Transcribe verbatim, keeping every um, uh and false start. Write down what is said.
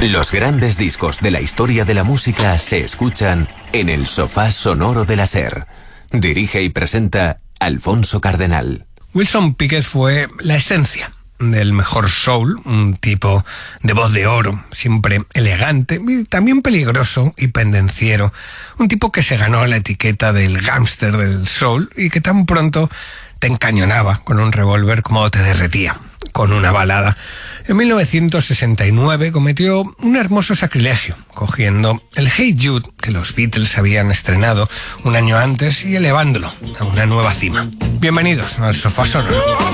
Los grandes discos de la historia de la música se escuchan en el sofá sonoro de la SER. Dirige y presenta Alfonso Cardenal. Wilson Pickett fue la esencia del mejor soul, un tipo de voz de oro, siempre elegante y también peligroso y pendenciero, un tipo que se ganó la etiqueta del gángster del soul y que tan pronto te encañonaba con un revólver como te derretía con una balada. En mil novecientos sesenta y nueve cometió un hermoso sacrilegio, cogiendo el Hey Jude que los Beatles habían estrenado un año antes y elevándolo a una nueva cima. Bienvenidos al Sofá Sonoro.